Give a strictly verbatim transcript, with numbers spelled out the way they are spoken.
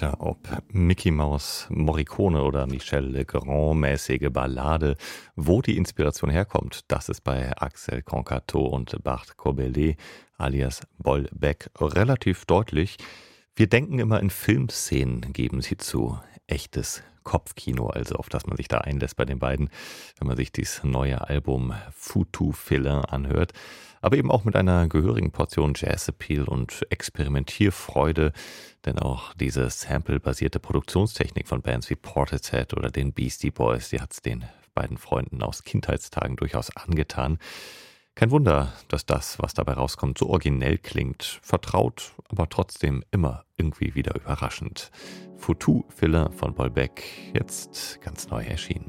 Alter, ob Mickey Mouse, Morricone oder Michel Legrand-mäßige Ballade, wo die Inspiration herkommt, das ist bei Axel Concateau und Bart Korbelé alias Bolbec relativ deutlich. Wir denken immer in Filmszenen, geben sie zu. Echtes Kopfkino, also auf das man sich da einlässt bei den beiden, wenn man sich dieses neue Album Foutu Filler anhört. Aber eben auch mit einer gehörigen Portion Jazz-Appeal und Experimentierfreude, denn auch diese sample-basierte Produktionstechnik von Bands wie Portishead oder den Beastie Boys, die hat es den beiden Freunden aus Kindheitstagen durchaus angetan. Kein Wunder, dass das, was dabei rauskommt, so originell klingt, vertraut, aber trotzdem immer irgendwie wieder überraschend. Foutu Filler von Bolbec, jetzt ganz neu erschienen.